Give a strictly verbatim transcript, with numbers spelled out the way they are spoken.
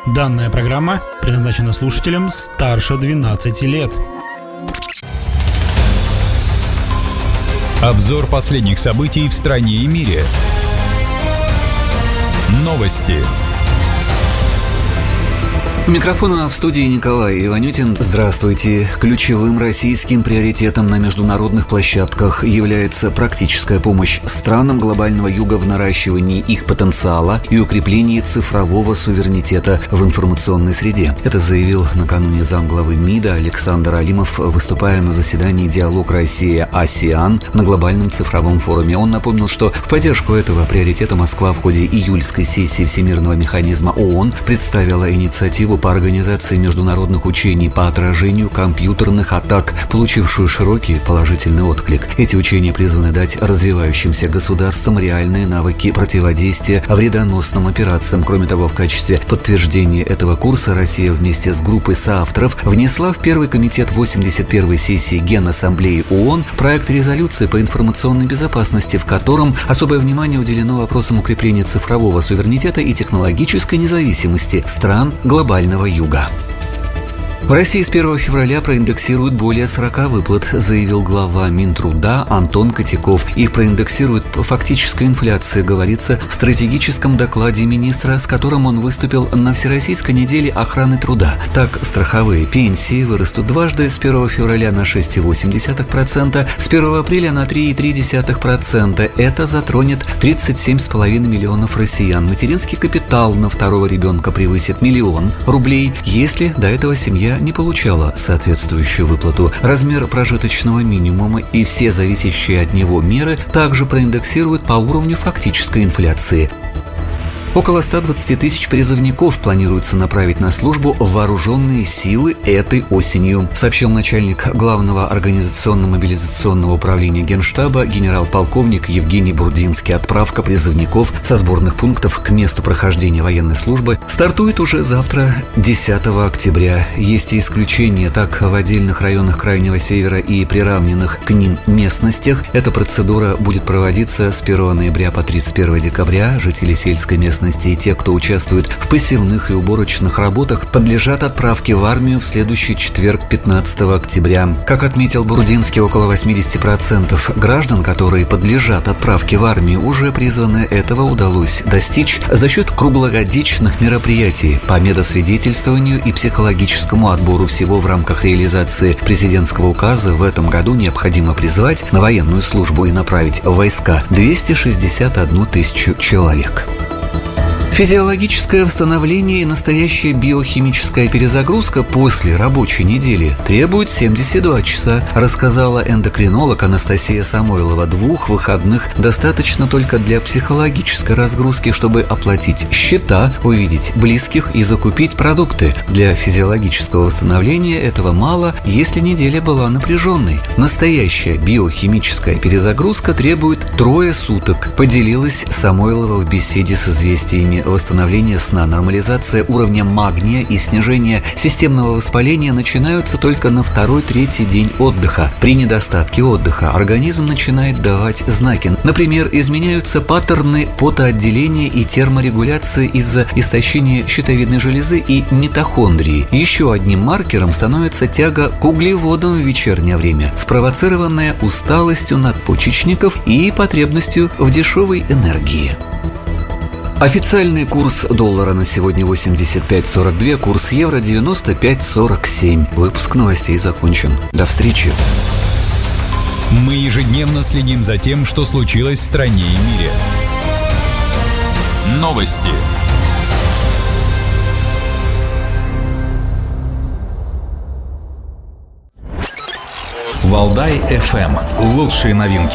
Данная программа предназначена слушателям старше двенадцати лет. Обзор последних событий в стране и мире. Новости. У микрофона в студии Николай Иванютин. Здравствуйте. Ключевым российским приоритетом на международных площадках является практическая помощь странам глобального юга в наращивании их потенциала и укреплении цифрового суверенитета в информационной среде. Это заявил накануне замглавы МИДа Александр Алимов, выступая на заседании «Диалог Россия-АСЕАН» на глобальном цифровом форуме. Он напомнил, что в поддержку этого приоритета Москва в ходе июльской сессии Всемирного механизма ООН представила инициативу по организации международных учений по отражению компьютерных атак, получившую широкий положительный отклик. Эти учения призваны дать развивающимся государствам реальные навыки противодействия вредоносным операциям. Кроме того, в качестве подтверждения этого курса Россия вместе с группой соавторов внесла в Первый комитет восемьдесят первой сессии Генассамблеи ООН проект резолюции по информационной безопасности, в котором особое внимание уделено вопросам укрепления цифрового суверенитета и технологической независимости стран глобального юга. В России с первого февраля проиндексируют более сорока выплат, заявил глава Минтруда Антон Котяков. Их проиндексируют по фактической инфляции, говорится в стратегическом докладе министра, с которым он выступил на Всероссийской неделе охраны труда. Так, страховые пенсии вырастут дважды: с первого февраля на шесть целых восемь десятых процента, с первого апреля на три целых три десятых процента. Это затронет тридцать семь целых пять десятых миллионов россиян. Материнский капитал на второго ребенка превысит миллион рублей, если до этого семья не получала соответствующую выплату. Размер прожиточного минимума и все зависящие от него меры также проиндексируют по уровню фактической инфляции. Около ста двадцати тысяч призывников планируется направить на службу в вооруженные силы этой осенью, сообщил начальник Главного организационно-мобилизационного управления Генштаба генерал-полковник Евгений Бурдинский. Отправка призывников со сборных пунктов к месту прохождения военной службы стартует уже завтра, десятого октября. Есть и исключения. Так, в отдельных районах Крайнего Севера и приравненных к ним местностях эта процедура будет проводиться с первого ноября по тридцать первого декабря. Жители сельской местности и те, кто участвует в посевных и уборочных работах, подлежат отправке в армию в следующий четверг, пятнадцатого октября. Как отметил Бурдинский, около восемьдесят процентов граждан, которые подлежат отправке в армию, уже призваны. Этого удалось достичь за счет круглогодичных мероприятий по медосвидетельствованию и психологическому отбору. Всего в рамках реализации президентского указа в этом году необходимо призвать на военную службу и направить в войска двести шестьдесят одну тысячу человек. Физиологическое восстановление и настоящая биохимическая перезагрузка после рабочей недели требует семьдесят два часа, рассказала эндокринолог Анастасия Самойлова. Двух выходных достаточно только для психологической разгрузки, чтобы оплатить счета, увидеть близких и закупить продукты. Для физиологического восстановления этого мало, если неделя была напряженной. Настоящая биохимическая перезагрузка требует трое суток, поделилась Самойлова в беседе с «Известиями». Восстановление сна, нормализация уровня магния и снижение системного воспаления начинаются только на второй-третий день отдыха. При недостатке отдыха организм начинает давать знаки. Например, изменяются паттерны потоотделения и терморегуляции из-за истощения щитовидной железы и митохондрии. Еще одним маркером становится тяга к углеводам в вечернее время, спровоцированная усталостью надпочечников и потребностью в дешевой энергии. Официальный курс доллара на сегодня восемьдесят пять сорок два, курс евро девяносто пять сорок семь. Выпуск новостей закончен. До встречи. Мы ежедневно следим за тем, что случилось в стране и мире. Новости. Валдай эф эм. Лучшие новинки.